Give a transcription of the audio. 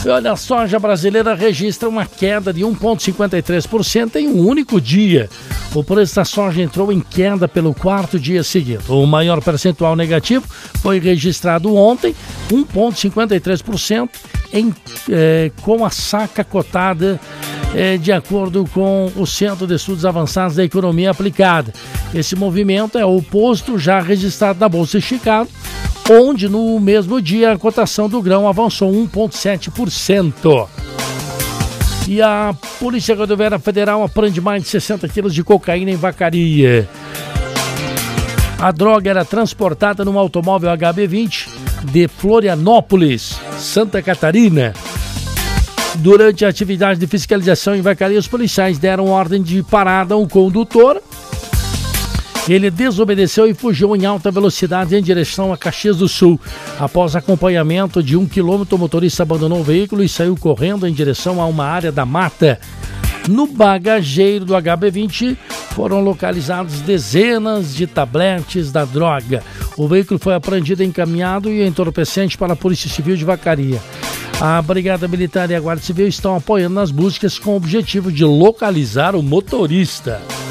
E olha, a soja brasileira registra uma queda de 1,53% em um único dia. O preço da soja entrou em queda pelo quarto dia seguido. O maior percentual negativo foi registrado ontem, 1,53%, com a saca cotada de acordo com o Centro de Estudos Avançados da Economia Aplicada. Esse movimento é o oposto já registrado na Bolsa de Chicago, onde no mesmo dia a cotação do grão avançou 1,7%. E a Polícia Rodoviária Federal apreende mais de 60 quilos de cocaína em Vacaria. A droga era transportada num automóvel HB20 de Florianópolis, Santa Catarina. Durante a atividade de fiscalização em Vacaria, os policiais deram ordem de parada ao condutor. Ele desobedeceu e fugiu em alta velocidade em direção a Caxias do Sul. Após acompanhamento de 1 quilômetro, o motorista abandonou o veículo e saiu correndo em direção a uma área da mata. No bagageiro do HB20 foram localizados dezenas de tabletes da droga. O veículo foi apreendido, encaminhado e entorpecente para a Polícia Civil de Vacaria. A Brigada Militar e a Guarda Civil estão apoiando nas buscas com o objetivo de localizar o motorista.